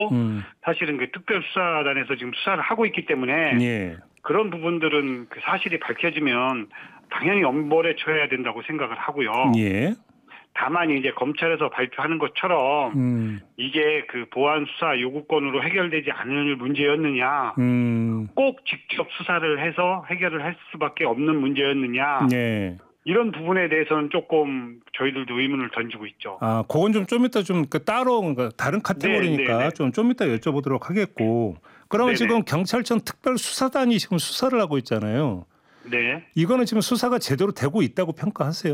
사실은 그 특별수사단에서 지금 수사를 하고 있기 때문에 예. 그런 부분들은 그 사실이 밝혀지면 당연히 엄벌에 처해야 된다고 생각을 하고요. 예. 다만 이제 검찰에서 발표하는 것처럼 이게 그 보안 수사 요구권으로 해결되지 않을 문제였느냐, 꼭 직접 수사를 해서 해결을 할 수밖에 없는 문제였느냐, 예. 이런 부분에 대해서는 조금 저희들도 의문을 던지고 있죠. 아, 그건 좀 이따 좀 따로 그러니까 다른 카테고리니까 네. 좀 이따 여쭤보도록 하겠고. 그러면 네네. 지금 경찰청 특별수사단이 지금 수사를 하고 있잖아요. 네. 이거는 지금 수사가 제대로 되고 있다고 평가하세요?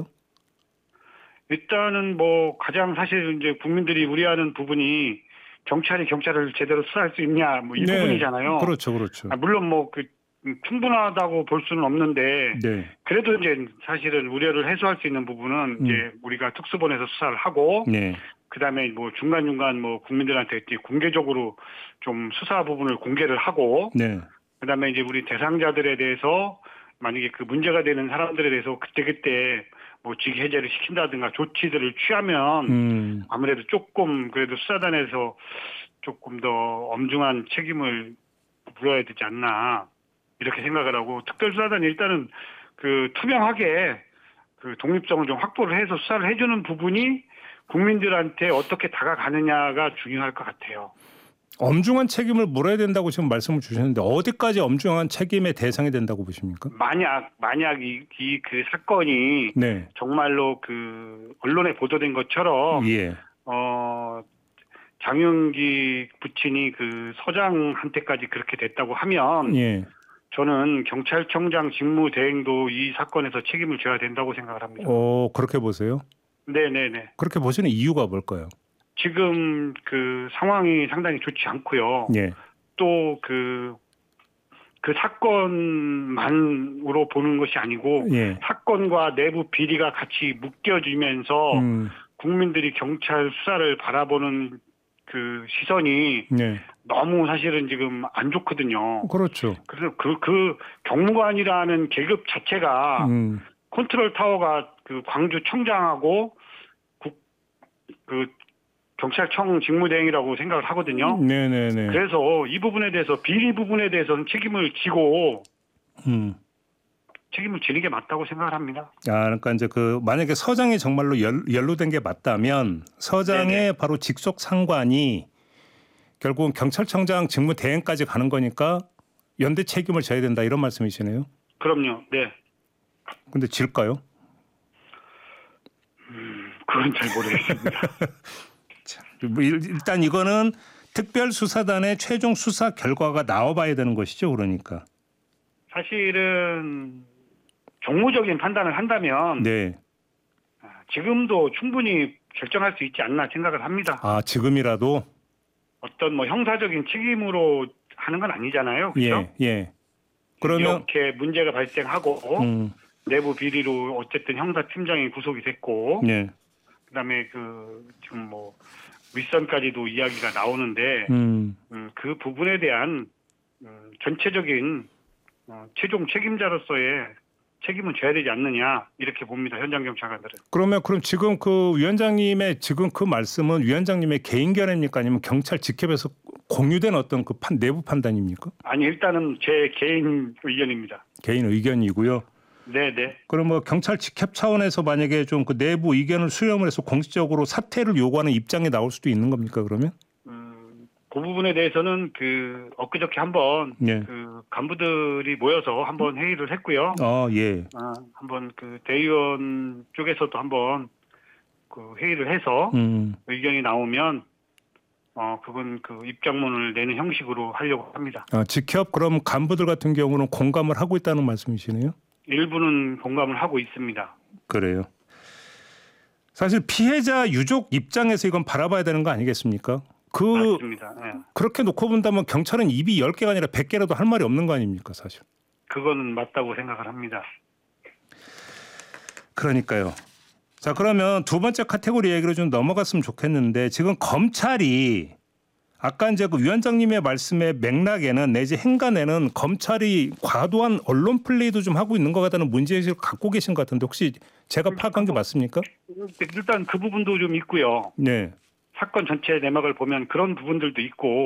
일단은 뭐 가장 사실 이제 국민들이 우려하는 부분이 경찰이 경찰을 제대로 수사할 수 있냐, 뭐 이 네. 부분이잖아요. 그렇죠. 물론 뭐 그 충분하다고 볼 수는 없는데, 네. 그래도 이제 사실은 우려를 해소할 수 있는 부분은 이제 우리가 특수본에서 수사를 하고, 네. 그다음에 뭐 중간중간 뭐 국민들한테 공개적으로 좀 수사 부분을 공개를 하고, 네. 그다음에 이제 우리 대상자들에 대해서 만약에 그 문제가 되는 사람들에 대해서 그때 뭐 직위 해제를 시킨다든가 조치들을 취하면 아무래도 조금 그래도 수사단에서 조금 더 엄중한 책임을 물어야 되지 않나 이렇게 생각을 하고, 특별수사단이 일단은 그 투명하게 그 독립성을 좀 확보를 해서 수사를 해주는 부분이 국민들한테 어떻게 다가가느냐가 중요할 것 같아요. 엄중한 책임을 물어야 된다고 지금 말씀을 주셨는데 어디까지 엄중한 책임의 대상이 된다고 보십니까? 만약 그 사건이 네. 정말로 그 언론에 보도된 것처럼 예. 장윤기 부친이 그 서장한테까지 그렇게 됐다고 하면 예. 저는 경찰청장 직무대행도 이 사건에서 책임을 져야 된다고 생각을 합니다. 그렇게 보세요? 네네네. 그렇게 보시는 이유가 뭘까요? 지금 그 상황이 상당히 좋지 않고요. 예. 또 그 사건만으로 보는 것이 아니고 예. 사건과 내부 비리가 같이 묶여지면서 국민들이 경찰 수사를 바라보는 그 시선이 네. 너무 사실은 지금 안 좋거든요. 그렇죠. 그래서 그 경무관이라는 계급 자체가 컨트롤 타워가 그 광주 청장하고 그 경찰청 직무대행이라고 생각을 하거든요. 네네네. 그래서 이 부분에 대해서 비리 부분에 대해서는 책임을 지고 책임을 지는 게 맞다고 생각을 합니다. 아, 그러니까 이제 그 만약에 서장이 정말로 연루된 게 맞다면 서장의 네네. 바로 직속 상관이 결국은 경찰청장 직무대행까지 가는 거니까 연대 책임을 져야 된다 이런 말씀이시네요. 그럼요. 네. 근데 질까요? 그건 잘 모르겠습니다. 일단 이거는 특별수사단의 최종 수사 결과가 나와봐야 되는 것이죠. 그러니까. 사실은 정무적인 판단을 한다면 네. 지금도 충분히 결정할 수 있지 않나 생각을 합니다. 아, 지금이라도? 어떤 뭐 형사적인 책임으로 하는 건 아니잖아요. 그렇죠? 예. 그러면 이렇게 문제가 발생하고 내부 비리로 어쨌든 형사팀장이 구속이 됐고 예. 그다음에 그 지금 뭐 윗선까지도 이야기가 나오는데 그 부분에 대한 전체적인 최종 책임자로서의 책임은 져야 되지 않느냐 이렇게 봅니다. 현장 경찰관들은. 그럼 지금 그 위원장님의 지금 그 말씀은 위원장님의 개인 견해입니까? 아니면 경찰 직협에서 공유된 어떤 그 내부 판단입니까? 아니 일단은 제 개인 의견입니다. 개인 의견이고요. 네네. 그럼 뭐 경찰 직협 차원에서 만약에 좀 그 내부 의견을 수렴을 해서 공식적으로 사퇴를 요구하는 입장이 나올 수도 있는 겁니까? 그러면? 그 부분에 대해서는 그 엊그저께 한번 예. 그 간부들이 모여서 한번 회의를 했고요. 예. 한번 그 대의원 쪽에서도 한번 그 회의를 해서 의견이 나오면 그건 그 입장문을 내는 형식으로 하려고 합니다. 직협 그럼 간부들 같은 경우는 공감을 하고 있다는 말씀이시네요? 일부는 공감을 하고 있습니다. 그래요. 사실 피해자 유족 입장에서 이건 바라봐야 되는 거 아니겠습니까? 맞습니다. 네. 그렇게 놓고 본다면 경찰은 입이 10개가 아니라 100개라도 할 말이 없는 거 아닙니까 사실. 그거는 맞다고 생각을 합니다. 그러니까요. 자, 그러면 두 번째 카테고리 얘기로 좀 넘어갔으면 좋겠는데 지금 검찰이 아까 이제 그 위원장님의 말씀의 맥락에는 내지 행간에는 검찰이 과도한 언론 플레이도 좀 하고 있는 것 같다는 문제의식을 갖고 계신 것 같은데 혹시 제가 파악한 게 맞습니까? 일단 그 부분도 좀 있고요. 네. 사건 전체 내막을 보면 그런 부분들도 있고